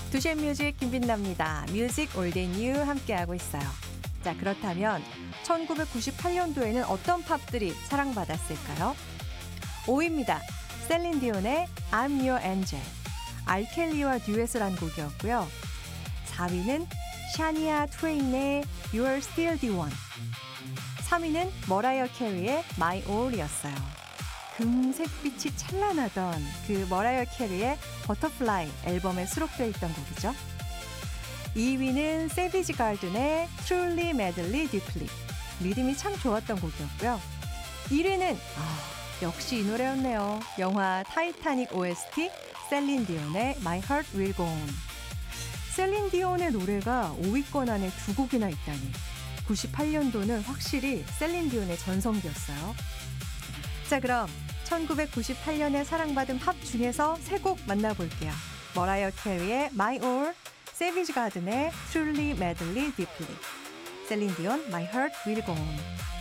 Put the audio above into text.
두쉔 뮤직 김빛납니다. 뮤직 올드 뉴 함께하고 있어요. 자, 그렇다면 1998년도에는 어떤 팝들이 사랑받았을까요? 5위입니다. 셀린 디온의 I'm Your Angel. 알켈리와 듀엣을 한 곡이었고요. 4위는 샤니아 트웨인의 You're Still the One. 3위는 머라이어 캐리의 My All이었어요. 금색빛이 찬란하던 그 머라이어 캐리의 버터플라이 앨범에 수록되어 있던 곡이죠. 2위는 세비지 가든의 Truly Madly Deeply. 리듬이 참 좋았던 곡이었고요. 1위는 역시 이 노래였네요. 영화 타이타닉 OST 셀린 디온의 My Heart Will Go On. 셀린 디온의 노래가 5위권 안에 두 곡이나 있다니 98년도는 확실히 셀린 디온의 전성기였어요. 자, 그럼 1998년에 사랑받은 팝 중에서 세 곡 만나볼게요. 머라이어 캐리의 My All, 세비지 가든의 Truly Madly Deeply, 셀린 디온 My Heart Will Go On.